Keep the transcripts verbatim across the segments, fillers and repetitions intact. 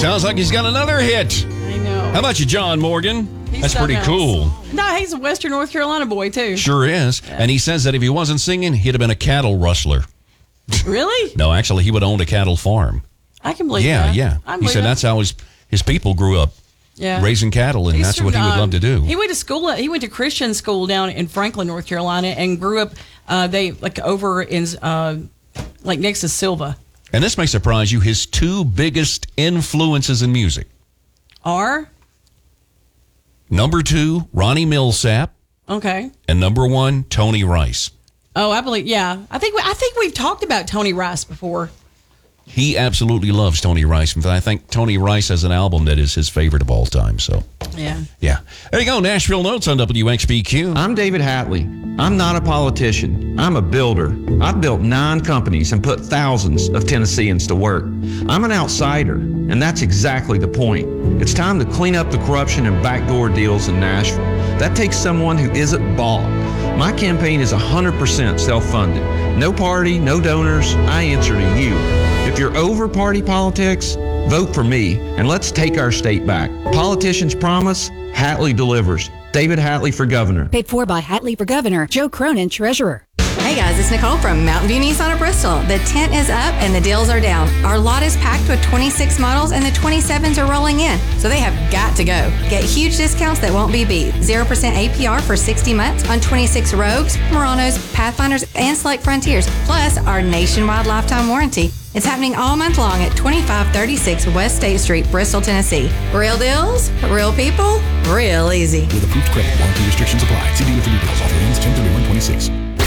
Sounds like he's got another hit. I know. How about you, John Morgan? He's That's pretty something cool. else. No, he's a Western North Carolina boy, too. Sure is. Yeah. And he says that if he wasn't singing, he'd have been a cattle rustler. Really? No, actually, he would own a cattle farm. I can believe Yeah, that. yeah. I He believe said that. that's how his, his people grew up, yeah. raising cattle, and He's that's from, what he would um, love to do. He went to school. He went to Christian school down in Franklin, North Carolina, and grew up. Uh, they like over in uh, like next to Silva. And this may surprise you. His two biggest influences in music. Are Number two, Ronnie Millsap, okay. and number one, Tony Rice. Oh, I believe. Yeah, I think. I think we've talked about Tony Rice before. He absolutely loves Tony Rice. In fact, I think Tony Rice has an album that is his favorite of all time. So, Yeah. yeah. There you go. Nashville Notes on W X B Q. I'm David Hatley. I'm not a politician. I'm a builder. I've built nine companies and put thousands of Tennesseans to work. I'm an outsider, and that's exactly the point. It's time to clean up the corruption and backdoor deals in Nashville. That takes someone who isn't bought. My campaign is one hundred percent self-funded. No party, no donors. I answer to you. If you're over party politics, vote for me, and let's take our state back. Politicians promise, Hatley delivers. David Hatley for governor. Paid for by Hatley for governor. Joe Cronin, treasurer. Hey guys, it's Nicole from Mountain View Nissan of Bristol. The tent is up and the deals are down. Our lot is packed with twenty-six models and the twenty-sevens are rolling in, so they have got to go. Get huge discounts that won't be beat. zero percent A P R for sixty months on twenty-six Rogues, Muranos, Pathfinders, and Select Frontiers, plus our nationwide lifetime warranty. It's happening all month long at twenty-five thirty-six West State Street, Bristol, Tennessee. Real deals, real people, real easy. With approved credit, warranty restrictions apply. See dealer for details. Offer ends ten thirty-one twenty-six.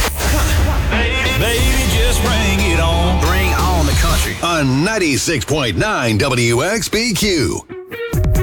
Baby, just bring it on. Bring on the country on ninety-six point nine W X B Q.